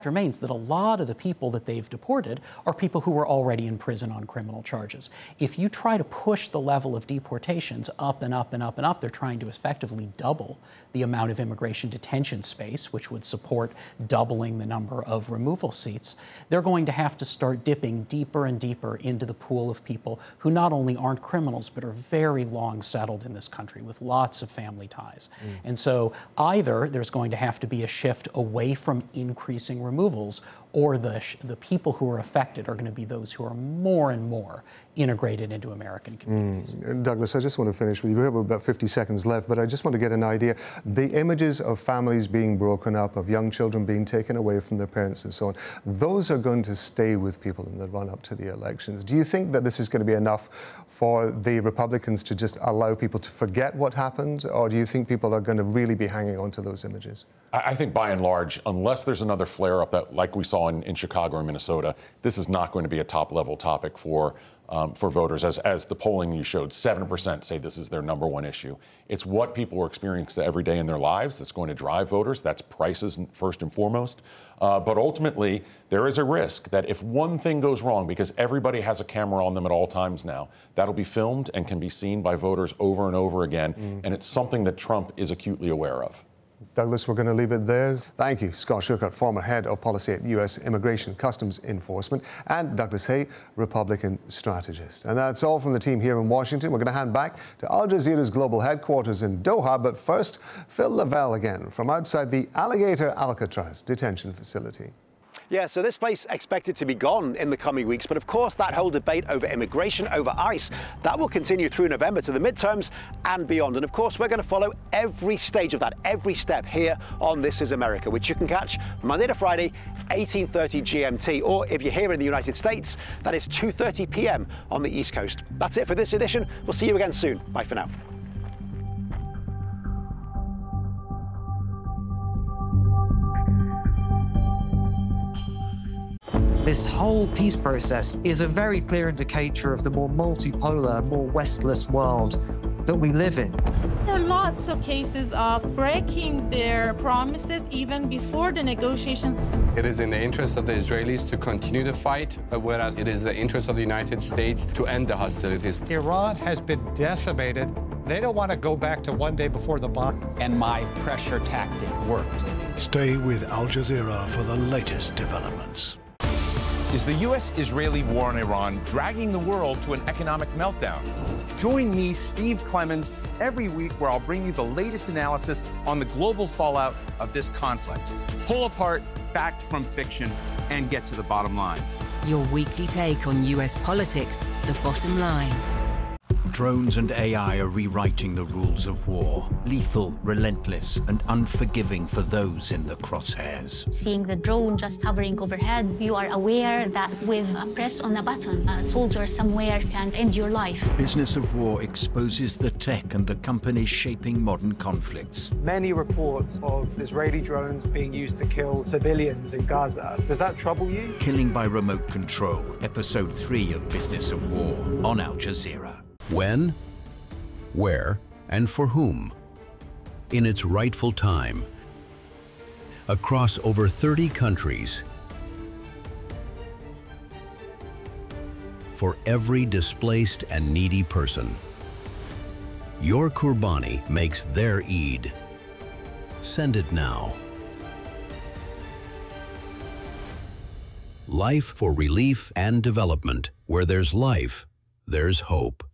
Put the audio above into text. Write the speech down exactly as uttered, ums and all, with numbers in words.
remains that a lot of the people that they've deported are people who were already in prison on criminal charges. If you try to push the level of deportations up and up and up and up, they're trying to effectively double the amount of immigration detention space, which would support doubling the number of removal seats. They're going to have to start dipping deeper and deeper into the pool of people who not only aren't criminals, but are very long settled in this country with lots of family ties. Mm. And so either there's going to have to be a shift away from increasing removals, or the, the people who are affected are going to be those who are more and more integrated into American communities. Mm. Douglas, I just want to finish with you. We have about fifty seconds left, but I just want to get an idea. The images of families being broken up, of young children being taken away from their parents and so on, those are going to stay with people in the run-up to the elections. Do you think that this is going to be enough for the Republicans to just allow people to forget what happened, or do you think people are going to really be hanging on to those images? I think by and large, unless there's another flare-up that, like we saw in, in Chicago or Minnesota, this is not going to be a top-level topic for um, for voters. As, as the polling you showed, seven percent say this is their number one issue. It's what people are experiencing every day in their lives that's going to drive voters. That's prices first and foremost. Uh, but ultimately, there is a risk that if one thing goes wrong, because everybody has a camera on them at all times now, that'll be filmed and can be seen by voters over and over again. Mm. And it's something that Trump is acutely aware of. Douglas, we're going to leave it there. Thank you, Scott Schuchart, former head of policy at U S Immigration Customs Enforcement, and Douglas Hay, Republican strategist. And that's all from the team here in Washington. We're going to hand back to Al Jazeera's global headquarters in Doha. But first, Phil Lavelle again from outside the Alligator Alcatraz detention facility. Yeah, so this place expected to be gone in the coming weeks, but of course that whole debate over immigration, over ICE, that will continue through November to the midterms and beyond. And of course we're going to follow every stage of that, every step here on This Is America, which you can catch Monday to Friday, eighteen thirty G M T, or if you're here in the United States, that is two thirty p m on the East Coast. That's it for this edition. We'll see you again soon. Bye for now. This whole peace process is a very clear indicator of the more multipolar, more Westless world that we live in. There are lots of cases of breaking their promises even before the negotiations. It is in the interest of the Israelis to continue the fight, whereas it is the interest of the United States to end the hostilities. Iran has been decimated. They don't want to go back to one day before the bomb. And my pressure tactic worked. Stay with Al Jazeera for the latest developments. Is the U S Israeli war on Iran dragging the world to an economic meltdown? Join me, Steve Clemons, every week where I'll bring you the latest analysis on the global fallout of this conflict. Pull apart fact from fiction and get to the bottom line. Your weekly take on U S politics, The Bottom Line. Drones and A I are rewriting the rules of war. Lethal, relentless, and unforgiving for those in the crosshairs. Seeing the drone just hovering overhead, you are aware that with a press on a button, a soldier somewhere can end your life. Business of War exposes the tech and the companies shaping modern conflicts. Many reports of Israeli drones being used to kill civilians in Gaza. Does that trouble you? Killing by Remote Control, Episode three of Business of War on Al Jazeera. When, where, and for whom? In its rightful time. Across over thirty countries. For every displaced and needy person. Your Qurbani makes their Eid. Send it now. Life for relief and development. Where there's life, there's hope.